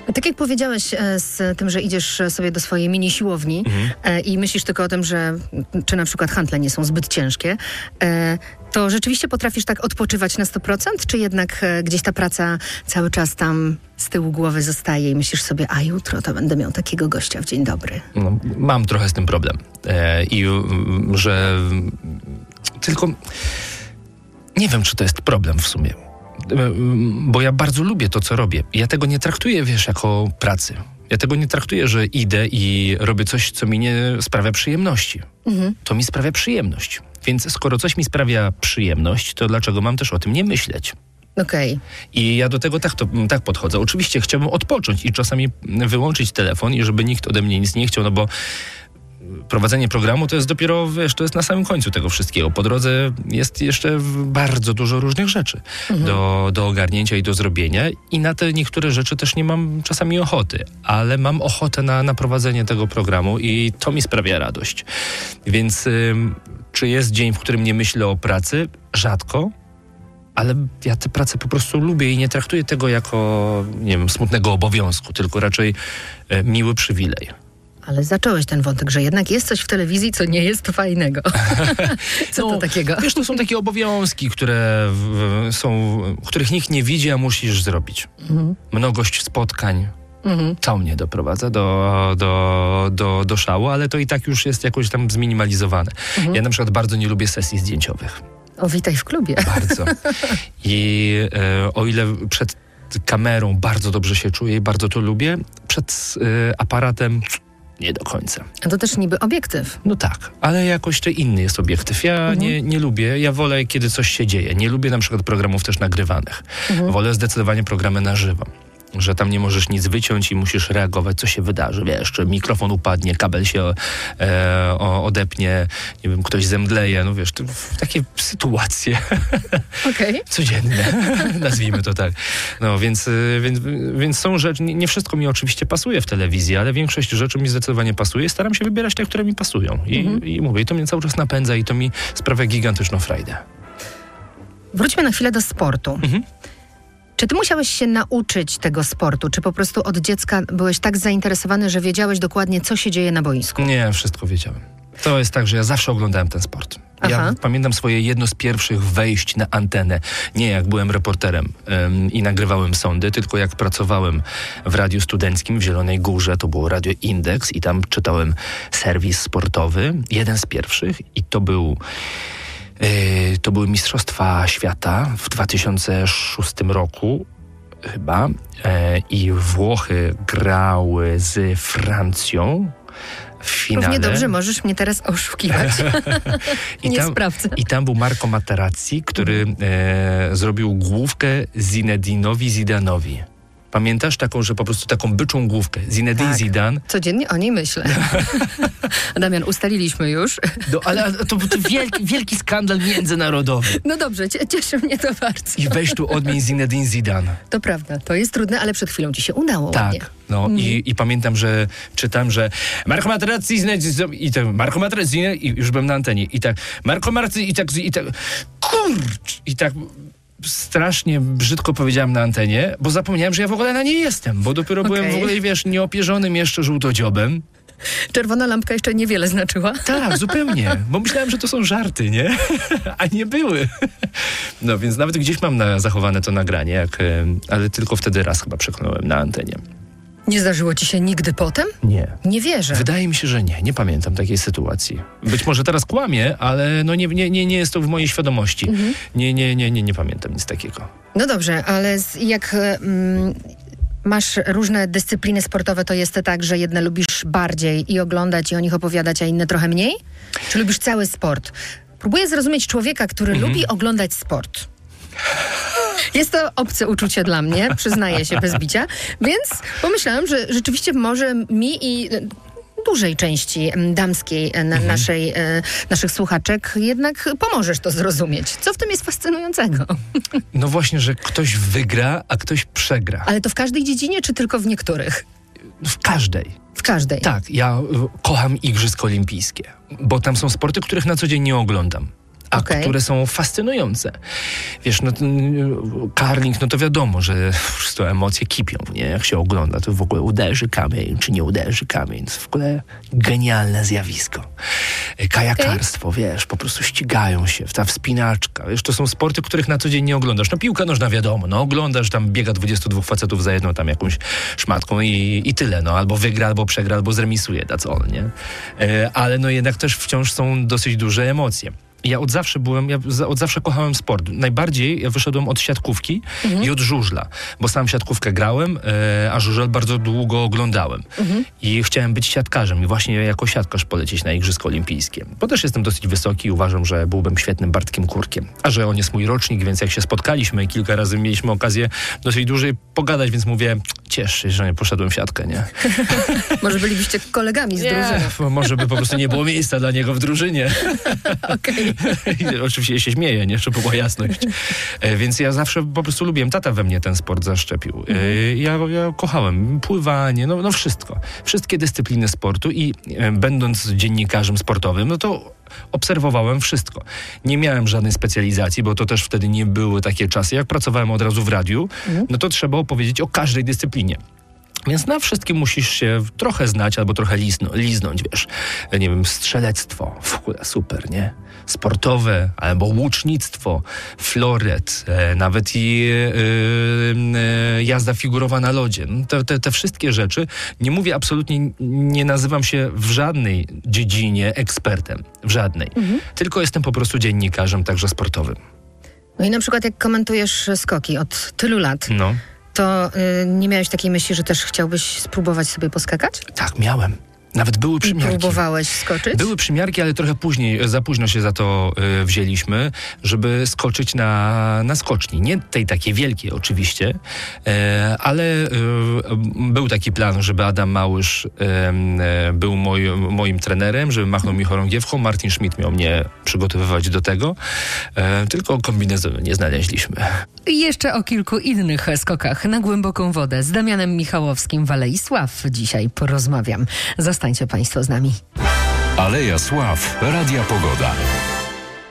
Tak jak powiedziałeś z tym, że idziesz sobie do swojej mini siłowni i myślisz tylko o tym, że czy na przykład hantle nie są zbyt ciężkie, to rzeczywiście potrafisz tak odpoczywać na 100%, czy jednak gdzieś ta praca cały czas tam z tyłu głowy zostaje i myślisz sobie, a jutro to będę miał takiego gościa w dzień dobry? No, mam trochę z tym problem. Że tylko nie wiem, czy to jest problem w sumie. Bo ja bardzo lubię to, co robię. Ja tego nie traktuję, jako pracy. Ja tego nie traktuję, że idę i robię coś, co mi nie sprawia przyjemności. To mi sprawia przyjemność. Więc skoro coś mi sprawia przyjemność, to dlaczego mam też o tym nie myśleć? Okej. I ja do tego tak podchodzę. Oczywiście chciałbym odpocząć i czasami wyłączyć telefon i żeby nikt ode mnie nic nie chciał, no bo prowadzenie programu to jest dopiero, to jest na samym końcu tego wszystkiego. Po drodze jest jeszcze bardzo dużo różnych rzeczy do ogarnięcia i do zrobienia i na te niektóre rzeczy też nie mam czasami ochoty, ale mam ochotę na prowadzenie tego programu i to mi sprawia radość. Więc czy jest dzień, w którym nie myślę o pracy? Rzadko. Ale ja tę pracę po prostu lubię i nie traktuję tego jako, nie wiem, smutnego obowiązku, tylko raczej miły przywilej. Ale zacząłeś ten wątek, że jednak jest coś w telewizji, co nie jest fajnego. Co to takiego? Wiesz, to są takie obowiązki, których nikt nie widzi, a musisz zrobić. Mnogość spotkań. To mnie doprowadza do szału, ale to i tak już jest jakoś tam zminimalizowane. Ja na przykład bardzo nie lubię sesji zdjęciowych. O, witaj w klubie. Bardzo. I o ile przed kamerą bardzo dobrze się czuję i bardzo to lubię, przed aparatem nie do końca. A to też niby obiektyw. No tak, ale jakoś to inny jest obiektyw. Ja nie lubię, ja wolę, kiedy coś się dzieje. Nie lubię na przykład programów też nagrywanych. Wolę zdecydowanie programy na żywo. Że tam nie możesz nic wyciąć i musisz reagować, co się wydarzy. Wiesz, czy mikrofon upadnie, kabel się odepnie, nie wiem, ktoś zemdleje. No wiesz, takie sytuacje codzienne, nazwijmy to tak. No więc są rzeczy, nie wszystko mi oczywiście pasuje w telewizji, ale większość rzeczy mi zdecydowanie pasuje. Staram się wybierać te, które mi pasują. I mówię, i to mnie cały czas napędza i to mi sprawia gigantyczną frajdę. Wróćmy na chwilę do sportu. Czy ty musiałeś się nauczyć tego sportu? Czy po prostu od dziecka byłeś tak zainteresowany, że wiedziałeś dokładnie, co się dzieje na boisku? Nie, wszystko wiedziałem. To jest tak, że ja zawsze oglądałem ten sport. Ja pamiętam swoje jedno z pierwszych wejść na antenę. Nie jak byłem reporterem i nagrywałem sądy, tylko jak pracowałem w radiu studenckim w Zielonej Górze. To było Radio Indeks i tam czytałem serwis sportowy. Jeden z pierwszych i to były Mistrzostwa Świata w 2006 roku chyba i Włochy grały z Francją w finale. Równie dobrze możesz mnie teraz oszukiwać. Nie sprawdzę. I tam był Marco Materazzi, który zrobił główkę Zinedinowi Zidanowi. Pamiętasz taką, że po prostu taką byczą główkę? Zinedine Zidane. Codziennie o niej myślę. Damian, ustaliliśmy już. No, ale to wielki skandal międzynarodowy. No dobrze, cieszy mnie to bardzo. I weź tu odmień Zinedine Zidane. To prawda, to jest trudne, ale przed chwilą ci się udało. Tak. Ładnie. No i pamiętam, że czytam, że Marco Materazzi i tak Marco Materazzi i już byłem na antenie i tak Marco Materazzi i tak kurcz i tak strasznie brzydko powiedziałem na antenie, bo zapomniałem, że ja w ogóle na niej jestem, bo dopiero byłem w ogóle, wiesz, nieopierzonym jeszcze żółtodziobem. Czerwona lampka jeszcze niewiele znaczyła. Tak, zupełnie, bo myślałem, że to są żarty, nie? A nie były. No więc nawet gdzieś mam zachowane to nagranie, ale tylko wtedy raz chyba przekonałem na antenie. Nie zdarzyło ci się nigdy potem? Nie. Nie wierzę. Wydaje mi się, że nie pamiętam takiej sytuacji. Być może teraz kłamię, ale no nie jest to w mojej świadomości. Nie pamiętam nic takiego. No dobrze, ale jak masz różne dyscypliny sportowe, to jest tak, że jedne lubisz bardziej i oglądać i o nich opowiadać, a inne trochę mniej? Czy lubisz cały sport? Próbuję zrozumieć człowieka, który lubi oglądać sport. Jest to obce uczucie dla mnie, przyznaję się bez bicia, więc pomyślałam, że rzeczywiście może mi i dużej części damskiej naszych słuchaczek jednak pomożesz to zrozumieć. Co w tym jest fascynującego? No właśnie, że ktoś wygra, a ktoś przegra. Ale to w każdej dziedzinie, czy tylko w niektórych? W każdej. W każdej? Tak, ja kocham Igrzyska Olimpijskie, bo tam są sporty, których na co dzień nie oglądam. a które są fascynujące. Wiesz, no karling, no to wiadomo, że to emocje kipią, nie? Jak się ogląda, to w ogóle uderzy kamień, czy nie uderzy kamień. To jest w ogóle genialne zjawisko. Kajakarstwo, wiesz, po prostu ścigają się, ta wspinaczka. Wiesz, to są sporty, których na co dzień nie oglądasz. No piłka nożna wiadomo, no oglądasz, tam biega 22 facetów za jedną tam jakąś szmatką i tyle, no. Albo wygra, albo przegra, albo zremisuje, that's all, nie? Ale no jednak też wciąż są dosyć duże emocje. Ja od zawsze kochałem sport. Najbardziej ja wyszedłem od siatkówki i od żużla, bo sam siatkówkę grałem, a żużel bardzo długo oglądałem. I chciałem być siatkarzem i właśnie jako siatkarz polecieć na Igrzyska Olimpijskie. Bo też jestem dosyć wysoki i uważam, że byłbym świetnym Bartkiem Kurkiem. A że on jest mój rocznik, więc jak się spotkaliśmy i kilka razy mieliśmy okazję dosyć dłużej pogadać, więc mówię, ciesz się, że nie poszedłem w siatkę, nie? Może bylibyście kolegami z drużyną. Może by po prostu nie było miejsca dla niego w drużynie. Okej. Oczywiście się śmieję, nie? Żeby była jasność. Więc ja zawsze po prostu lubiłem. Tata we mnie ten sport zaszczepił. Ja kochałem pływanie, no wszystko. Wszystkie dyscypliny sportu i będąc dziennikarzem sportowym, no to obserwowałem wszystko. Nie miałem żadnej specjalizacji, bo to też wtedy nie były takie czasy. Jak pracowałem od razu w radiu, no to trzeba opowiedzieć o każdej dyscyplinie. Więc na wszystkim musisz się trochę znać albo trochę liznąć, wiesz. Nie wiem, strzelectwo, super, nie? Sportowe, albo łucznictwo, floret, nawet i jazda figurowa na lodzie. Te wszystkie rzeczy, nie mówię absolutnie, nie nazywam się w żadnej dziedzinie ekspertem, w żadnej. Tylko jestem po prostu dziennikarzem, także sportowym. No i na przykład jak komentujesz skoki od tylu lat, to nie miałeś takiej myśli, że też chciałbyś spróbować sobie poskakać? Tak, miałem. Nawet były przymiarki. Próbowałeś skoczyć? Były przymiarki, ale trochę później, za późno się za to wzięliśmy, żeby skoczyć na skoczni. Nie tej takiej wielkiej oczywiście, ale był taki plan, żeby Adam Małysz był moim trenerem, żeby machnął mi chorągiewką. Martin Schmidt miał mnie przygotowywać do tego. Tylko kombinezonu nie znaleźliśmy. I jeszcze o kilku innych skokach na głęboką wodę z Damianem Michałowskim w Alei Sław dzisiaj porozmawiam. Zostańcie Państwo z nami. Aleja Sław, Radia Pogoda.